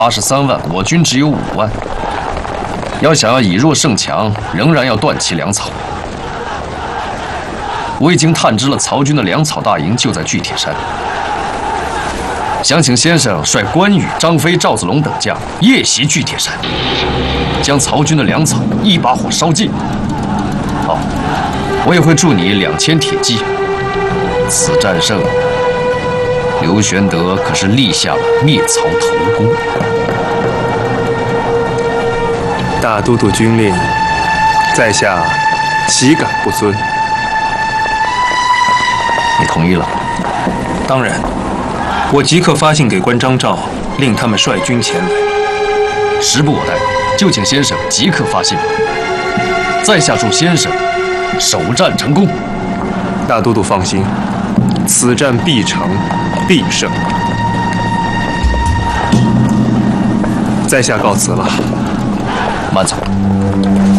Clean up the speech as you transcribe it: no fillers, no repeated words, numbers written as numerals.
83万，我军只有5万。要想要以弱胜强，仍然要断其粮草。我已经探知了曹军的粮草大营就在巨铁山，想请先生率关羽、张飞、赵子龙等将夜袭巨铁山，将曹军的粮草一把火烧尽。好，我也会助你2000铁骑。此战胜，刘玄德可是立下了灭曹头功。 大都督军令，在下岂敢不遵？ 你同意了？ 当然，我即刻发信给关张赵，令他们率军前来。 时不我待，就请先生即刻发信。在下祝先生首战成功。 大都督放心，此战必成，必胜。在下告辞了。 慢走。